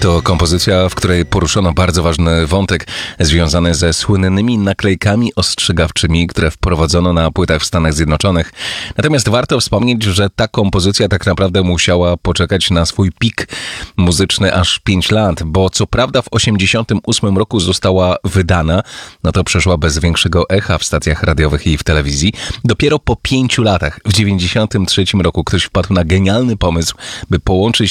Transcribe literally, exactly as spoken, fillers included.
To kompozycja, w której poruszono bardzo ważny wątek związany ze słynnymi naklejkami ostrzegawczymi, które wprowadzono na płytach w Stanach Zjednoczonych. Natomiast warto wspomnieć, że ta kompozycja tak naprawdę musiała poczekać na swój pik muzyczny aż pięć lat, bo co prawda w osiemdziesiątym ósmym roku została wydana, no to przeszła bez większego echa w stacjach radiowych i w telewizji. Dopiero po pięciu latach, w dziewięćdziesiątym trzecim roku, ktoś wpadł na genialny pomysł, by połączyć